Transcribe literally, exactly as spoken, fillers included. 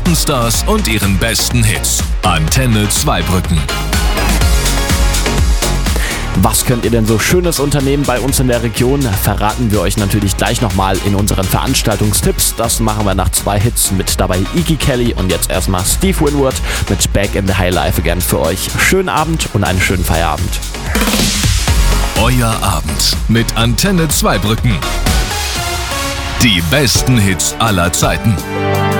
besten Stars und ihren besten Hits. Antenne Zweibrücken. Was könnt ihr denn so Schönes unternehmen bei uns in der Region? Verraten wir euch natürlich gleich nochmal in unseren Veranstaltungstipps. Das machen wir nach zwei Hits, mit dabei Iggy Kelly und jetzt erstmal Steve Winwood mit Back in the High Life Again für euch. Schönen Abend und einen schönen Feierabend. Euer Abend mit Antenne Zweibrücken. Die besten Hits aller Zeiten.